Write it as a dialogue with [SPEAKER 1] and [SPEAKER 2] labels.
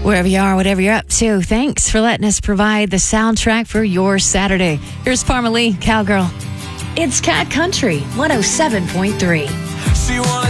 [SPEAKER 1] Wherever you are, whatever you're up to, thanks for letting us provide the soundtrack for your Saturday. Here's Parmalee, Cowgirl. It's Cat Country 107.3.